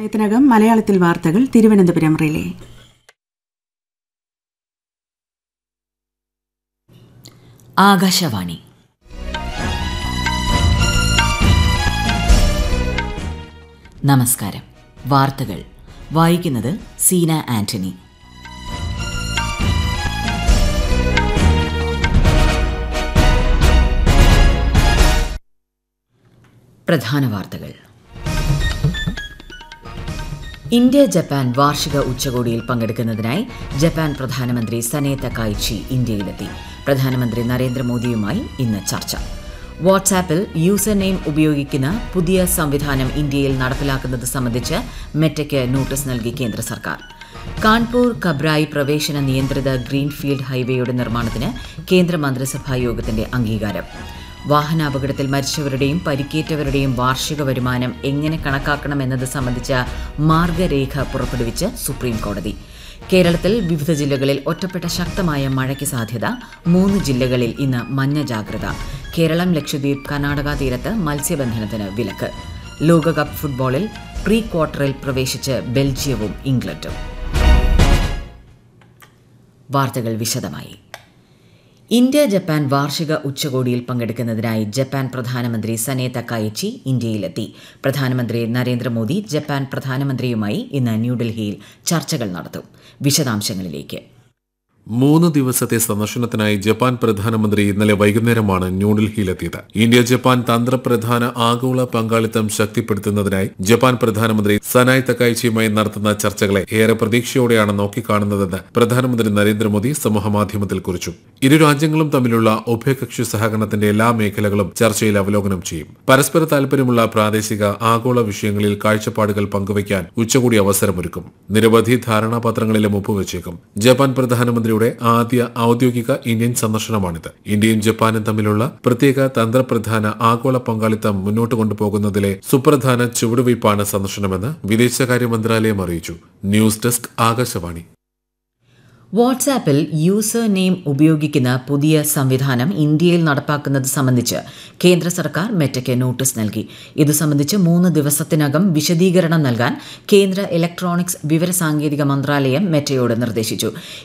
അല്പസമയത്തിനകം മലയാളത്തിൽ വാർത്തകൾ തിരുവനന്തപുരം റിലേ. ആകാശവാണി. നമസ്കാരം. വാർത്തകൾ വായിക്കുന്നത് സീന ആന്റണി. പ്രധാന വാർത്തകൾ. ഇന്ത്യ ജപ്പാൻ വാർഷിക ഉച്ചകോടിയിൽ പങ്കെടുക്കുന്നതിനായി ജപ്പാൻ പ്രധാനമന്ത്രി സനെ തകായിച്ചി ഇന്ത്യയിലെത്തി. പ്രധാനമന്ത്രി നരേന്ദ്രമോദിയുമായി ഇന്ന് ചർച്ച. വാട്സാപ്പിൽ യൂസർ നെയിം ഉപയോഗിക്കുന്ന പുതിയ സംവിധാനം ഇന്ത്യയിൽ നടപ്പിലാക്കുന്നത് സംബന്ധിച്ച് മെറ്റയ്ക്ക് നോട്ടീസ് നൽകി കേന്ദ്ര സർക്കാർ. കാൺപൂർ കബ്രായി പ്രവേശന നിയന്ത്രിത ഗ്രീൻഫീൽഡ് ഹൈവേയുടെ നിർമ്മാണത്തിന് കേന്ദ്ര മന്ത്രിസഭാ യോഗത്തിന്റെ അംഗീകാരം. വാഹനാപകടത്തിൽ മരിച്ചവരുടെയും പരിക്കേറ്റവരുടെയും വാർഷിക വരുമാനം എങ്ങനെ കണക്കാക്കണമെന്നത് സംബന്ധിച്ച മാർഗരേഖ പുറപ്പെടുവിച്ച് സുപ്രീം കോടതി. കേരളത്തിൽ വിവിധ ജില്ലകളിൽ ഒറ്റപ്പെട്ട ശക്തമായ മഴയ്ക്ക് സാധ്യത. 3 ജില്ലകളിൽ ഇന്ന് മഞ്ഞ ജാഗ്രത. കേരളം, ലക്ഷദ്വീപ്, കർണാടക തീരത്ത് മത്സ്യബന്ധനത്തിന് വിലക്ക്. ലോകകപ്പ് ഫുട്ബോളിൽ പ്രീ ക്വാർട്ടറിൽ പ്രവേശിച്ച് ബെൽജിയവും ഇംഗ്ലണ്ടും. വാർത്തകൾ വിശദമായി. ഇന്ത്യ ജപ്പാൻ വാർഷിക ഉച്ചകോടിയിൽ പങ്കെടുക്കുന്നതിനായി ജപ്പാൻ പ്രധാനമന്ത്രി സനെ തകായിച്ചി ഇന്ത്യയിലെത്തി. പ്രധാനമന്ത്രി നരേന്ദ്രമോദി ജപ്പാൻ പ്രധാനമന്ത്രിയുമായി ഇന്ന് ന്യൂഡൽഹിയിൽ ചർച്ചകൾ നടത്തും. വിശദാംശങ്ങളിലേക്ക്. 3 ദിവസത്തെ സന്ദർശനത്തിനായി ജപ്പാൻ പ്രധാനമന്ത്രി ഇന്നലെ വൈകുന്നേരമാണ് ന്യൂഡൽഹിയിലെത്തിയത്. ഇന്ത്യ ജപ്പാൻ തന്ത്രപ്രധാന ആഗോള പങ്കാളിത്തം ശക്തിപ്പെടുത്തുന്നതിനായി ജപ്പാൻ പ്രധാനമന്ത്രി സനായ് തകായിച്ചിയുമായി നടത്തുന്ന ചർച്ചകളെ ഏറെ പ്രതീക്ഷയോടെയാണ് നോക്കിക്കാണുന്നതെന്ന് പ്രധാനമന്ത്രി നരേന്ദ്രമോദി സമൂഹമാധ്യമത്തിൽ കുറിച്ചു. ഇരു രാജ്യങ്ങളും തമ്മിലുള്ള ഉഭയകക്ഷി സഹകരണത്തിന്റെ എല്ലാ മേഖലകളും ചർച്ചയിൽ അവലോകനം ചെയ്യും. പരസ്പര താൽപര്യമുള്ള പ്രാദേശിക ആഗോള വിഷയങ്ങളിൽ കാഴ്ചപ്പാടുകൾ പങ്കുവയ്ക്കാൻ ഉച്ചകൂടി അവസരമൊരുക്കും. നിരവധി ധാരണാപത്രങ്ങളിലും ഒപ്പുവെച്ചേക്കും. ജപ്പാൻ പ്രധാനമന്ത്രി ആദ്യ ഔദ്യോഗിക ഇന്ത്യൻ സന്ദർശനമാണിത്. ഇന്ത്യയും ജപ്പാനും തമ്മിലുള്ള പ്രത്യേക തന്ത്രപ്രധാന ആഗോള പങ്കാളിത്തം മുന്നോട്ട് കൊണ്ടുപോകുന്നതിലെ സുപ്രധാന ചുവടുവയ്പ്പാണ് സന്ദർശനമെന്ന് വിദേശകാര്യ മന്ത്രാലയം അറിയിച്ചു. News desk, Akashvani. വാട്സാപ്പിൽ യൂസർ നെയിം ഉപയോഗിക്കുന്ന പുതിയ സംവിധാനം ഇന്ത്യയിൽ നടപ്പാക്കുന്നത് സംബന്ധിച്ച് കേന്ദ്ര സർക്കാർ മെറ്റയ്ക്ക് നോട്ടീസ് നൽകി. ഇതു സംബന്ധിച്ച് 3 ദിവസത്തിനകം വിശദീകരണം നൽകാൻ കേന്ദ്ര ഇലക്ട്രോണിക്സ് വിവരസാങ്കേതിക മന്ത്രാലയം മെറ്റയോട് നിർദ്ദേശിച്ചു.